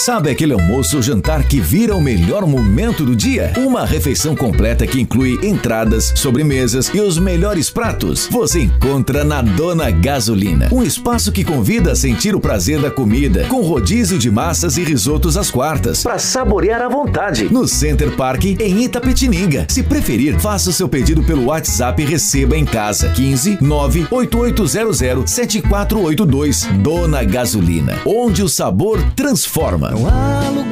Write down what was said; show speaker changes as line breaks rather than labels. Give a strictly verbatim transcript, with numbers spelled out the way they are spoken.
Sabe aquele almoço ou jantar que vira o melhor momento do dia? Uma refeição completa que inclui entradas, sobremesas e os melhores pratos. Você encontra na Dona Gasolina. Um espaço que convida a sentir o prazer da comida, com rodízio de massas e risotos às quartas, para saborear à vontade. No Center Park, em Itapetininga. Se preferir, faça o seu pedido pelo WhatsApp e receba em casa. quinze nove oito oito zero zero sete quatro oito dois. Dona Gasolina, onde o sabor transforma.